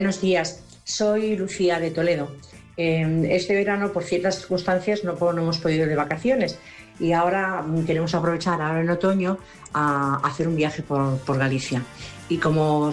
Buenos días, soy Lucía de Toledo. Este verano, por ciertas circunstancias, no hemos podido ir de vacaciones y ahora queremos aprovechar, ahora en otoño, a hacer un viaje por Galicia. Y como